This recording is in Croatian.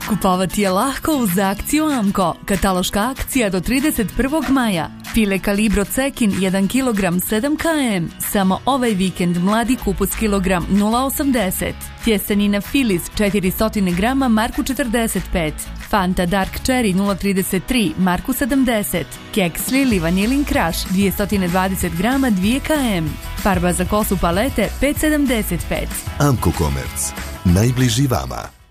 Kupovati je lahko uz akciju Amko. Kataloška akcija do 31. maja. File kalibro cekin 1 kg 7 km. Samo ovaj vikend mladi kupus kilogram 0,80. Tjestenina Filiz 400 g marku 45. Fanta Dark Cherry 0,33 marku 70. Keks Lili Vanilin Crush 220 g 2 km. Farba za kosu palete 5,75. Amko Komerc. Najbliži vama.